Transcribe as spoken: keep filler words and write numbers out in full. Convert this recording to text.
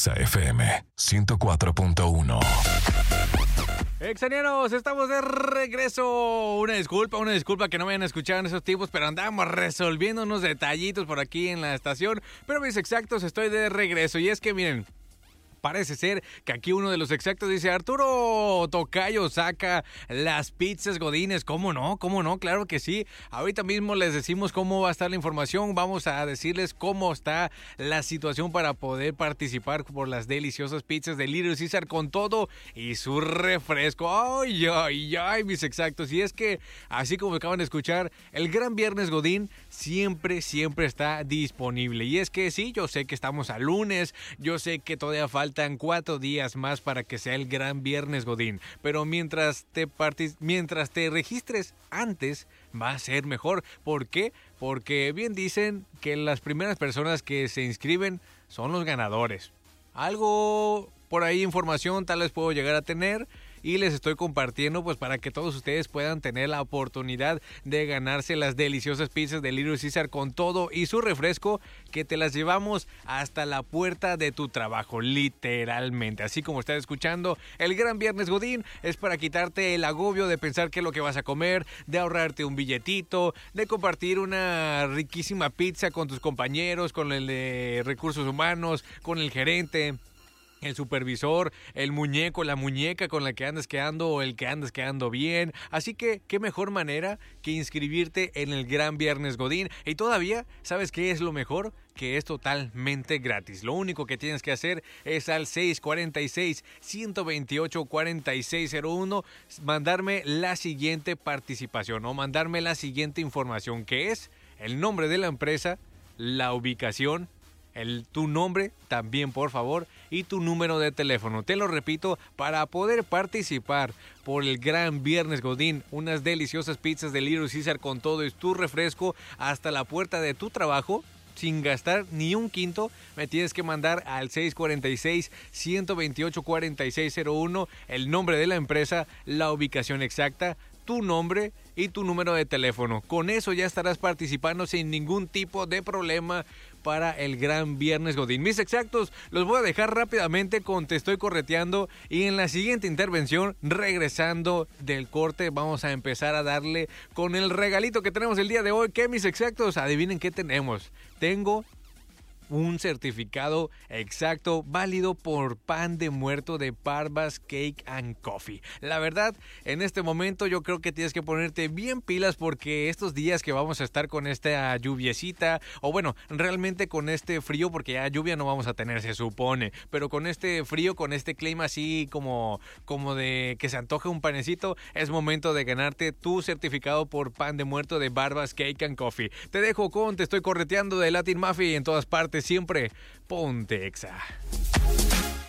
Exa F M ciento cuatro punto uno. Exanianos, estamos de regreso. Una disculpa, una disculpa que no me hayan escuchado en esos tipos, pero andamos resolviendo unos detallitos por aquí en la estación. Pero mis exactos, estoy de regreso. Y es que miren, parece ser que aquí uno de los exactos dice: Arturo Tocayo saca las pizzas godines. ¿Cómo no? ¿Cómo no? Claro que sí. Ahorita mismo les decimos cómo va a estar la información. Vamos a decirles cómo está la situación para poder participar por las deliciosas pizzas de Little Caesar con todo y su refresco. ¡Ay, ay, ay, mis exactos! Y es que, así como acaban de escuchar, el Gran Viernes Godín siempre, siempre está disponible. Y es que sí, yo sé que estamos a lunes, yo sé que todavía falta Faltan cuatro días más para que sea el Gran Viernes Godín, pero mientras te partic- mientras te registres antes va a ser mejor. ¿Por qué? Porque bien dicen que las primeras personas que se inscriben son los ganadores. Algo por ahí, información tal vez puedo llegar a tener y les estoy compartiendo pues para que todos ustedes puedan tener la oportunidad de ganarse las deliciosas pizzas de Little Caesar con todo y su refresco, que te las llevamos hasta la puerta de tu trabajo, literalmente. Así como estás escuchando, el Gran Viernes Godín es para quitarte el agobio de pensar qué es lo que vas a comer, de ahorrarte un billetito, de compartir una riquísima pizza con tus compañeros, con el de recursos humanos, con el gerente, el supervisor, el muñeco, la muñeca con la que andas quedando o el que andas quedando bien. Así que, qué mejor manera que inscribirte en el Gran Viernes Godín. Y todavía, ¿sabes qué es lo mejor? Que es totalmente gratis. Lo único que tienes que hacer es al seis cuatro seis, uno dos ocho, cuatro seis cero uno mandarme la siguiente participación o mandarme la siguiente información, que es el nombre de la empresa, la ubicación, El, tu nombre también, por favor, y tu número de teléfono. Te lo repito, para poder participar por el Gran Viernes Godín, unas deliciosas pizzas de Little Caesar con todo y tu refresco hasta la puerta de tu trabajo, sin gastar ni un quinto, me tienes que mandar al seis cuatro seis, uno dos ocho, cuatro seis cero uno el nombre de la empresa, la ubicación exacta, tu nombre y tu número de teléfono. Con eso ya estarás participando sin ningún tipo de problema para el Gran Viernes Godín. Mis exactos los voy a dejar rápidamente con Te Estoy Correteando, y en la siguiente intervención, regresando del corte, vamos a empezar a darle con el regalito que tenemos el día de hoy. ¿Qué, mis exactos? Adivinen qué tenemos. Tengo un certificado exacto válido por Pan de Muerto de Barbas Cake and Coffee. La verdad, en este momento yo creo que tienes que ponerte bien pilas, porque estos días que vamos a estar con esta lluviecita, o bueno, realmente con este frío, porque ya lluvia no vamos a tener, se supone, pero con este frío, con este clima así como, como de que se antoja un panecito, es momento de ganarte tu certificado por Pan de Muerto de Barbas Cake and Coffee. Te dejo con Te Estoy Correteando de Latin Mafia, y en todas partes siempre ponte Exa.